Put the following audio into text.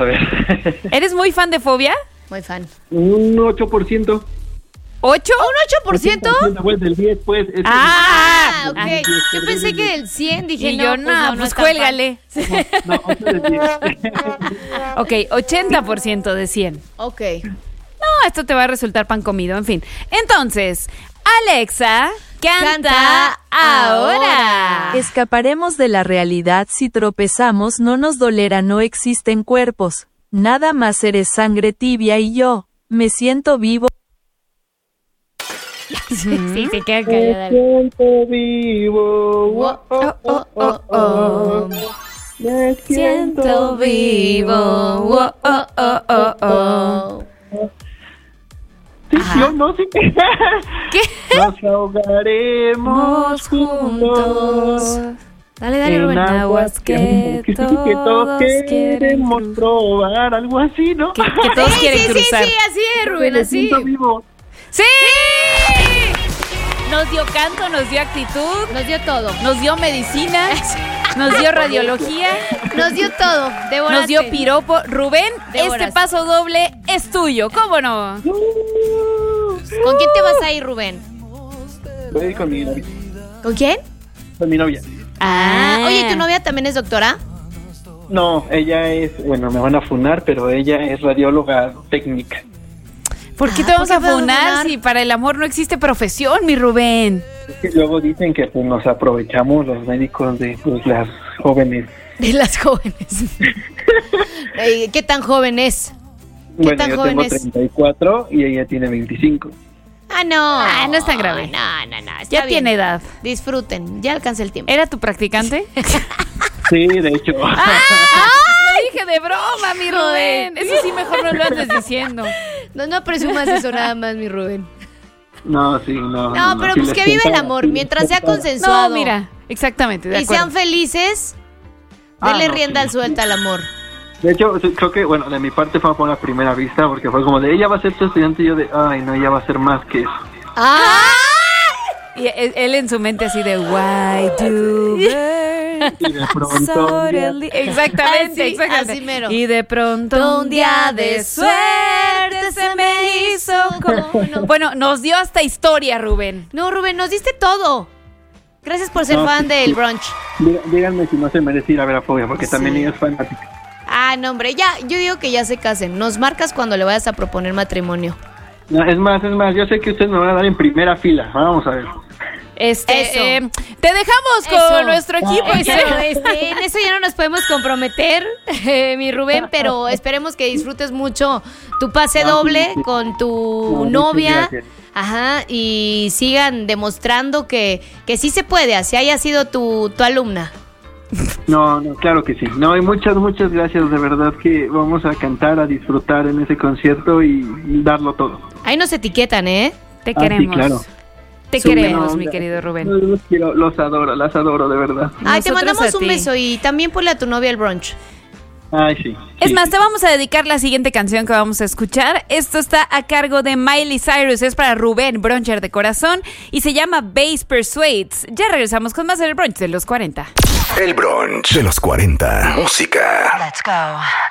A ver. ¿Eres muy fan de Fobia? Muy fan. Un 8%. ¿8? ¿Un 8%? Pues del 10, pues. Ok. Yo pensé que del 100, dije Y no. yo, no, pues está cuélgale. No, 8 del 10. Ok, 80% de 100. Ok. No, esto te va a resultar pan comido, en fin. Entonces, Alexa, canta ahora. Escaparemos de la realidad si tropezamos, no nos dolerá, no existen cuerpos. Nada más eres sangre tibia y yo me siento vivo. Sí, se queda callada. Me siento vivo. Me Siento vivo. Sí, yo no sé qué. ¿Qué? Nos ahogaremos juntos. Dale, En Rubén. aguas que todos queremos quieren probar, algo así, ¿no? Que todos quieren Sí, cruzar. así es, Rubén, Me así. siento vivo. ¡Sí! Nos dio canto, nos dio actitud, Nos dio todo. nos dio medicina, nos dio radiología, Nos dio todo. Devoraste. nos dio piropo. Rubén, Devoraste. este paso doble es tuyo, ¿cómo no? ¿Con quién te vas a ir, Rubén? Voy a ir con mi novia. ¿Con quién? Con mi novia. Oye, ¿tu novia también es doctora? No, ella es, bueno, me van a funar, pero ella es radióloga técnica. ¿Por qué Ah, te vamos ¿por a qué te vamos a funar funar? si para el amor no existe profesión, mi Rubén? Es que luego dicen que pues, nos aprovechamos los médicos de pues, las jóvenes. De las jóvenes. ¿Qué tan joven es? Bueno, tan yo joven tengo es? 34 y ella tiene 25. No. No es tan grave. No. Está Ya bien. tiene edad. Disfruten, ya alcancé el tiempo. ¿Era tu practicante? Sí, de hecho. Lo dije de broma, mi Rubén. Eso sí, mejor no lo andes diciendo. No presumas eso nada más, mi Rubén. No, sí, no. No, pero sí pues les que viva el contaba, amor, sí les mientras sea contaba. consensuado. No, mira, exactamente, de y acuerdo. sean felices, Ah, denle no, rienda sí. suelta al amor. De hecho, sí, creo que, bueno, de mi parte fue por la primera vista, porque fue como de ella va a ser tu estudiante y yo de, ay, no, ella va a ser más que eso. ¡Ah! Y él en su mente así de why do birds Y de pronto. suddenly... Exactamente, Así, exactamente. así mero. Y de pronto un día de suerte se me hizo como... No. Bueno, nos dio hasta historia, Rubén. No, Rubén, nos diste todo. Gracias por ser No, fan sí, del sí. brunch. Díganme si no se merece ir a ver a Fobia, porque también ella es fanática. Ah, no, hombre, ya, yo digo que ya se casen. Nos marcas cuando le vayas a proponer matrimonio. No, es más, yo sé que ustedes me van a dar en primera fila. Vamos a ver. Eso. Te dejamos con Eso. nuestro equipo. y Pero, en eso ya no nos podemos comprometer, mi Rubén, pero esperemos que disfrutes mucho tu pase doble sí. con tu No, muchas novia. gracias. Ajá, y sigan demostrando que sí se puede, así haya sido tu alumna. No, claro que sí. No, y muchas gracias. De verdad que vamos a cantar, a disfrutar en ese concierto y darlo todo. Ahí nos etiquetan, ¿eh? Te Ah, queremos. sí, claro. Te Súper, queremos, no, mi ya. querido Rubén. Los quiero, las adoro, de verdad. Ay, te Nosotros mandamos a un ti. beso y también ponle a tu novia el brunch. Ay, sí. Es sí. más, te vamos a dedicar la siguiente canción que vamos a escuchar. Esto está a cargo de Miley Cyrus. Es para Rubén, bruncher de corazón, y se llama Bass Persuades. Ya regresamos con más del brunch de los 40. El brunch de los 40. Música. Let's go.